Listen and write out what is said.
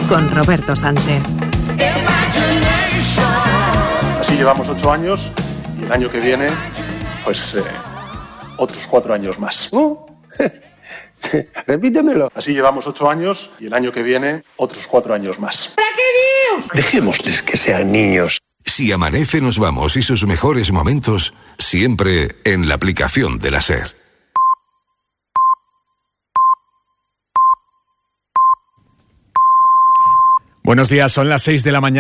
con Roberto Sánchez. Así llevamos 8 años y el año que viene, pues otros 4 años más. Repítemelo. Así llevamos 8 años y el año que viene, otros 4 años más. Dejémosles que sean niños. Si amanece nos vamos y sus mejores momentos siempre en la aplicación de la SER. Buenos días, son las 6 de la mañana.